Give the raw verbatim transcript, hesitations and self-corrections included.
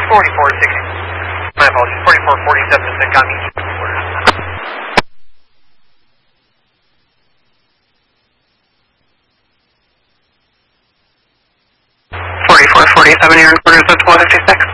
forty-four sixty. My apologies. forty-four forty-seven is then coming. forty-four forty-seven, your quarters of one fifty-six.